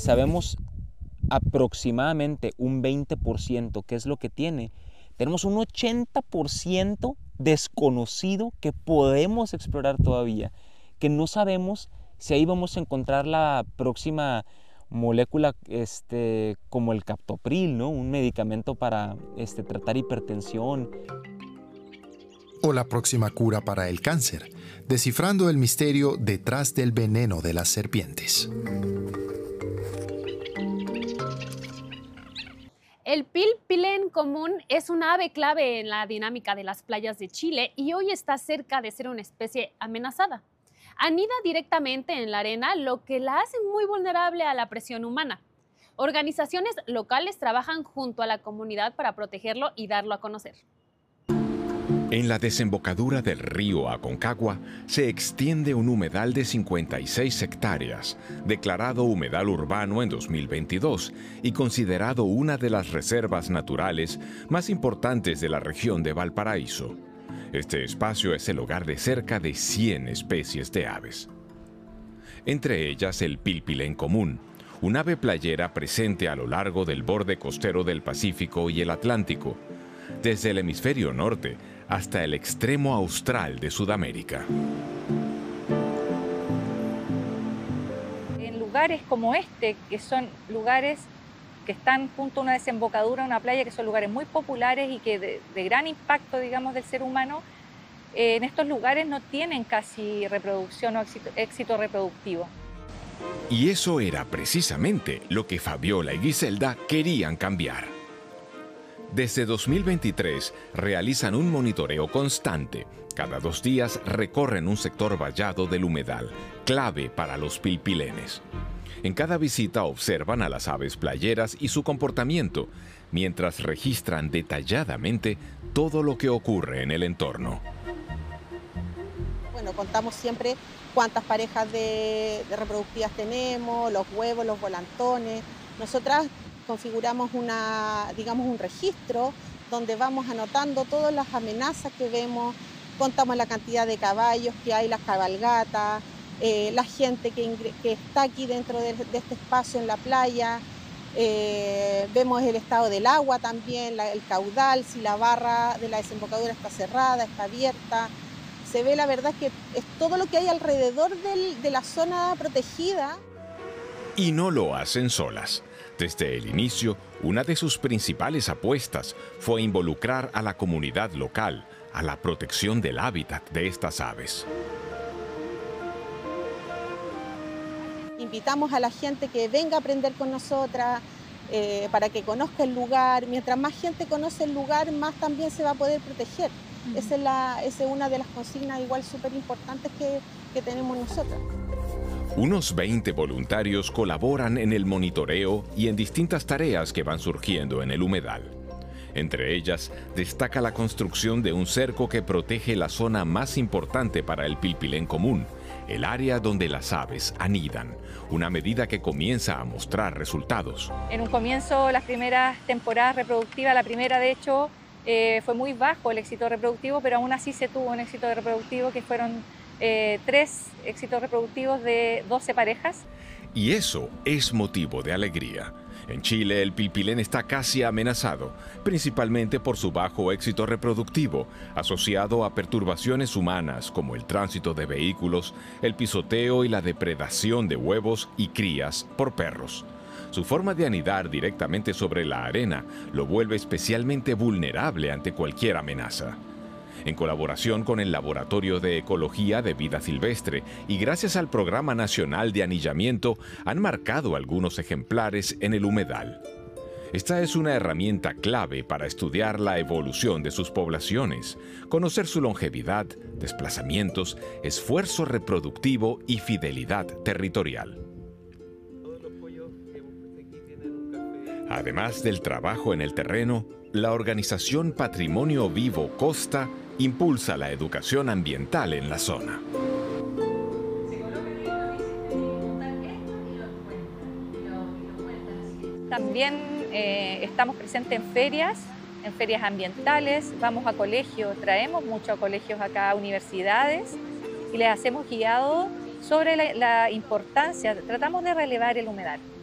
sabemos aproximadamente un 20% qué es lo que tiene, tenemos un 80% desconocido que podemos explorar todavía, que no sabemos si ahí vamos a encontrar la próxima molécula como el captopril, ¿no? Un medicamento para tratar hipertensión. O la próxima cura para el cáncer, descifrando el misterio detrás del veneno de las serpientes. El pilpilén común es una ave clave en la dinámica de las playas de Chile y hoy está cerca de ser una especie amenazada. Anida directamente en la arena, lo que la hace muy vulnerable a la presión humana. Organizaciones locales trabajan junto a la comunidad para protegerlo y darlo a conocer. En la desembocadura del río Aconcagua se extiende un humedal de 56 hectáreas, declarado humedal urbano en 2022 y considerado una de las reservas naturales más importantes de la región de Valparaíso. Este espacio es el hogar de cerca de 100 especies de aves. Entre ellas el pilpilén común, un ave playera presente a lo largo del borde costero del Pacífico y el Atlántico, desde el hemisferio norte hasta el extremo austral de Sudamérica. En lugares como este, que son lugares que están junto a una desembocadura, una playa, que son lugares muy populares y que de gran impacto, digamos, del ser humano, en estos lugares no tienen casi reproducción o éxito reproductivo. Y eso era precisamente lo que Fabiola y Giselda querían cambiar. Desde 2023 realizan un monitoreo constante. Cada 2 días recorren un sector vallado del humedal, clave para los pilpilenes. En cada visita observan a las aves playeras y su comportamiento, mientras registran detalladamente todo lo que ocurre en el entorno. Bueno, contamos siempre cuántas parejas de reproductivas tenemos, los huevos, los volantones. Nosotras configuramos un registro donde vamos anotando todas las amenazas que vemos, contamos la cantidad de caballos que hay, las cabalgatas, la gente que está aquí dentro de este espacio en la playa, vemos el estado del agua también, el caudal, si la barra de la desembocadura está cerrada, está abierta. Se ve, la verdad, que es todo lo que hay alrededor de la zona protegida. Y no lo hacen solas. Desde el inicio, una de sus principales apuestas fue involucrar a la comunidad local a la protección del hábitat de estas aves. Invitamos a la gente que venga a aprender con nosotras, para que conozca el lugar. Mientras más gente conoce el lugar, más también se va a poder proteger. Esa es una de las consignas igual súper importantes que tenemos nosotras. Unos 20 voluntarios colaboran en el monitoreo y en distintas tareas que van surgiendo en el humedal. Entre ellas, destaca la construcción de un cerco que protege la zona más importante para el pilpilén común, el área donde las aves anidan, una medida que comienza a mostrar resultados. En un comienzo, las primeras temporadas reproductivas, la primera de hecho, fue muy bajo el éxito reproductivo, pero aún así se tuvo un éxito reproductivo que fueron 3 éxitos reproductivos de 12 parejas. Y eso es motivo de alegría. En Chile, el pilpilén está casi amenazado, principalmente por su bajo éxito reproductivo, asociado a perturbaciones humanas como el tránsito de vehículos, el pisoteo y la depredación de huevos y crías por perros. Su forma de anidar directamente sobre la arena lo vuelve especialmente vulnerable ante cualquier amenaza. En colaboración con el Laboratorio de Ecología de Vida Silvestre y gracias al Programa Nacional de Anillamiento, han marcado algunos ejemplares en el humedal. Esta es una herramienta clave para estudiar la evolución de sus poblaciones, conocer su longevidad, desplazamientos, esfuerzo reproductivo y fidelidad territorial. Además del trabajo en el terreno, la organización Patrimonio Vivo Costa impulsa la educación ambiental en la zona. También estamos presentes en ferias ambientales, vamos a colegios, traemos muchos colegios acá, universidades, y les hacemos guiado sobre la importancia, tratamos de relevar el humedal.